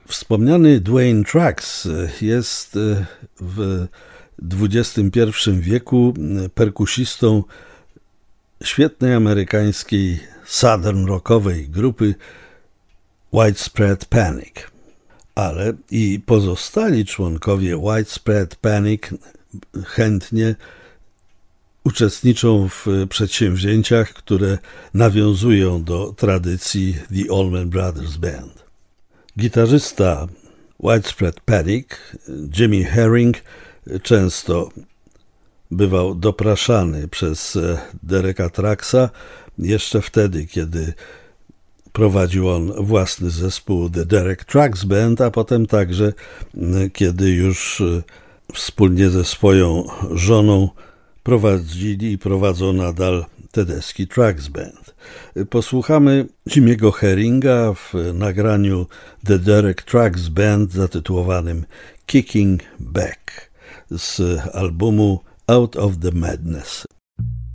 Wspomniany Dwayne Trax jest w XXI wieku perkusistą świetnej amerykańskiej southern rockowej grupy Widespread Panic. Ale i pozostali członkowie Widespread Panic chętnie uczestniczą w przedsięwzięciach, które nawiązują do tradycji The Allman Brothers Band. Gitarzysta Widespread Panic, Jimmy Herring, często bywał dopraszany przez Dereka Traxa, jeszcze wtedy, kiedy prowadził on własny zespół The Derek Trax Band, a potem także, kiedy już wspólnie ze swoją żoną prowadzili i prowadzą nadal Tedeschi Trax Band. Posłuchamy Jimmy'ego Herringa w nagraniu The Derek Trax Band zatytułowanym Kicking Back z albumu Out of the Madness.